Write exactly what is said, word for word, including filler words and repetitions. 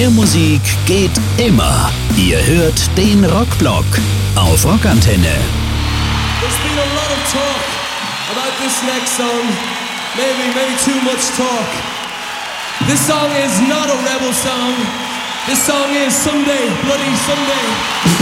Mehr Musik geht immer. Ihr hört den Rockblock auf Rockantenne. There's been a lot of talk about this next song. Maybe, maybe too much talk. This song is not a rebel song. This song is Someday, Bloody Someday.